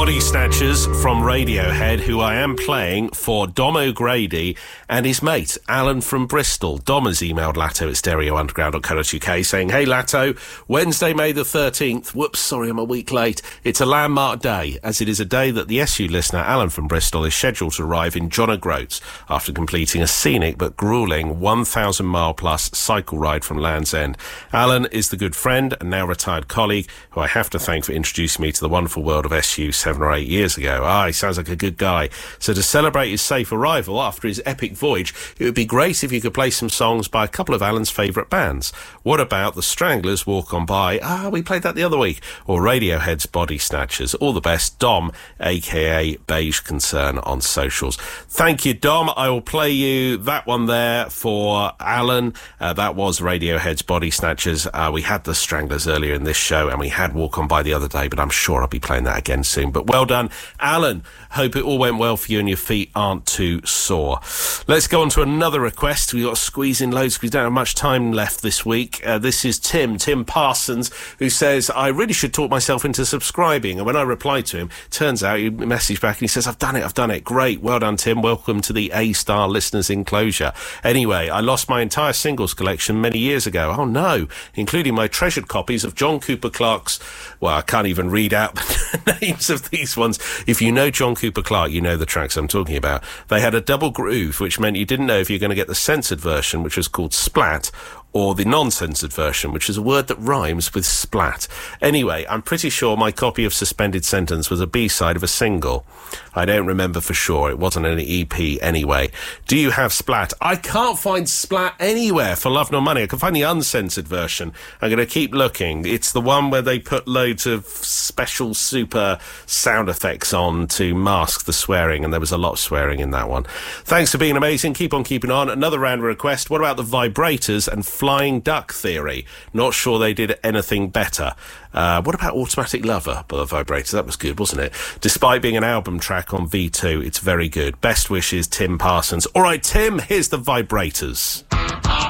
Body Snatchers from Radiohead, who I am playing for Dom O'Grady and his mate, Alan from Bristol. Dom has emailed Latto at stereounderground.co.uk saying, "Hey Latto, Wednesday, May the 13th, whoops, sorry I'm a week late. It's a landmark day, as it is a day that the SU listener, Alan from Bristol, is scheduled to arrive in John O'Groats after completing a scenic but gruelling 1,000 mile plus cycle ride from Land's End. Alan is the good friend and now retired colleague who I have to thank for introducing me to the wonderful world of SU 7 or 8 years ago. He sounds like a good guy. So to celebrate his safe arrival after his epic voyage, it would be great if you could play some songs by a couple of Alan's favourite bands. What about the Stranglers' Walk On By? We played that the other week. Or Radiohead's Body Snatchers. All the best, Dom, a.k.a. Beige Concern on socials." Thank you, Dom. I will play you that one there for Alan. That was Radiohead's Body Snatchers. We had the Stranglers earlier in this show, and we had Walk On By the other day, but I'm sure I'll be playing that again soon. But well done, Alan. Hope it all went well for you and your feet aren't too sore. Let's go on to another request. We've got to squeeze in loads because we don't have much time left this week. This is Tim Parsons, who says, "I really should talk myself into subscribing." And when I replied to him, turns out he messaged back and he says, I've done it. Great. Well done, Tim. Welcome to the A-star listeners enclosure. Anyway, I lost my entire singles collection many years ago. Oh no, including my treasured copies of John Cooper Clarke's, well, I can't even read out the names of these ones. If you know John Cooper Clarke, you know the tracks I'm talking about. They had a double groove, which meant you didn't know if you're going to get the censored version, which was called Splat, or the non-censored version, which is a word that rhymes with splat. Anyway, I'm pretty sure my copy of Suspended Sentence was a B-side of a single. I don't remember for sure. It wasn't an EP anyway. Do you have Splat? I can't find Splat anywhere for love nor money. I can find the uncensored version. I'm going to keep looking. It's the one where they put loads of special super sound effects on to mask the swearing, and there was a lot of swearing in that one. Thanks for being amazing. Keep on keeping on. Another round request. What about the Vibrators and Flying Duck Theory? Not sure they did anything better. What about Automatic Lover by the Vibrators? That was good, wasn't it? Despite being an album track on V2, it's very good. Best wishes, Tim Parsons. All right, Tim, here's the Vibrators.